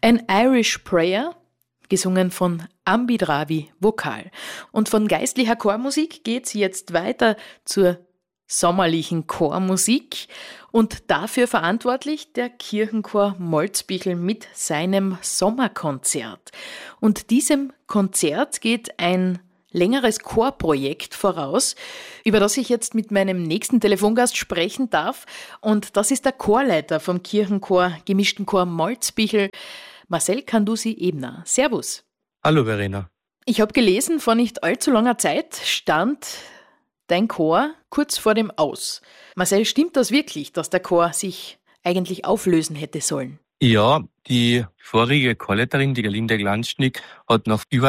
Ein Irish Prayer, gesungen von Ambidravi Vokal. Und von geistlicher Chormusik geht's jetzt weiter zur sommerlichen Chormusik und dafür verantwortlich der Kirchenchor Molzbichel mit seinem Sommerkonzert. Und diesem Konzert geht ein längeres Chorprojekt voraus, über das ich jetzt mit meinem nächsten Telefongast sprechen darf. Und das ist der Chorleiter vom Kirchenchor Gemischten Chor Molzbichel, Marcel Kandusi-Ebner. Servus. Hallo Verena. Ich habe gelesen, vor nicht allzu langer Zeit stand dein Chor kurz vor dem Aus. Marcel, stimmt das wirklich, dass der Chor sich eigentlich auflösen hätte sollen? Ja, die vorige Chorleiterin, die Gerlinde Glanschnick, hat nach über